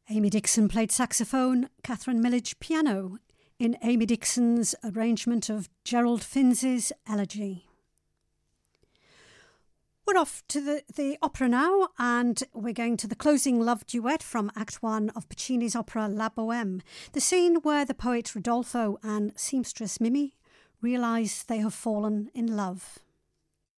Amy Dixon played saxophone, Catherine Millage piano, in Amy Dixon's arrangement of Gerald Finz's Elegy. We're off to the opera now, and we're going to the closing love duet from Act 1 of Puccini's opera La Bohème, the scene where the poet Rodolfo and seamstress Mimi realise they have fallen in love.